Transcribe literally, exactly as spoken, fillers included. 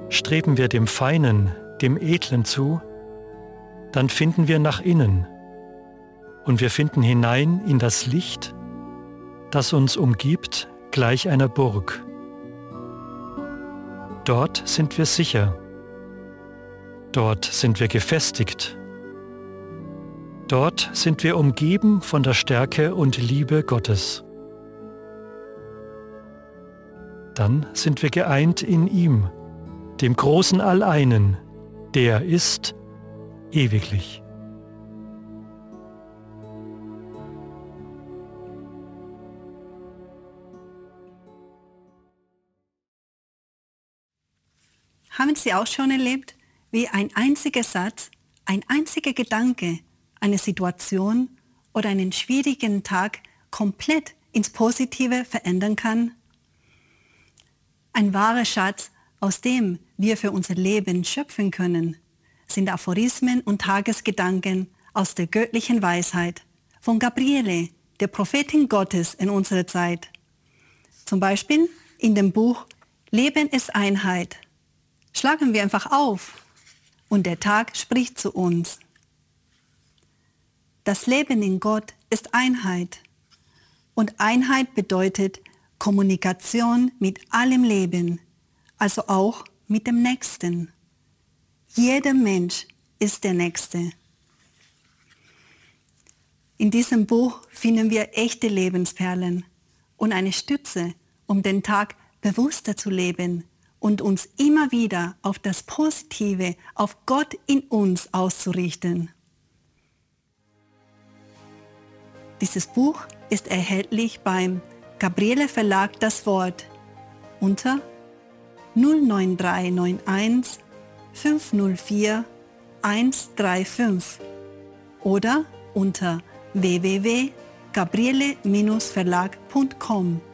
Streben wir dem Feinen, dem Edlen zu, dann finden wir nach innen und wir finden hinein in das Licht, das uns umgibt, gleich einer Burg. Dort sind wir sicher, dort sind wir gefestigt, dort sind wir umgeben von der Stärke und Liebe Gottes. Dann sind wir geeint in ihm, dem großen Alleinen, der ist ewiglich. Haben Sie auch schon erlebt, wie ein einziger Satz, ein einziger Gedanke, eine Situation oder einen schwierigen Tag komplett ins Positive verändern kann? Ein wahrer Schatz, aus dem wir für unser Leben schöpfen können, sind Aphorismen und Tagesgedanken aus der göttlichen Weisheit von Gabriele, der Prophetin Gottes in unserer Zeit. Zum Beispiel in dem Buch Leben ist Einheit. Schlagen wir einfach auf und der Tag spricht zu uns. Das Leben in Gott ist Einheit und Einheit bedeutet Kommunikation mit allem Leben, also auch mit dem Nächsten. Jeder Mensch ist der Nächste. In diesem Buch finden wir echte Lebensperlen und eine Stütze, um den Tag bewusster zu leben und uns immer wieder auf das Positive, auf Gott in uns auszurichten. Dieses Buch ist erhältlich beim Gabriele Verlag Das Wort unter null neun drei neun eins fünf null vier eins drei fünf oder unter w w w punkt gabriele Bindestrich verlag punkt com.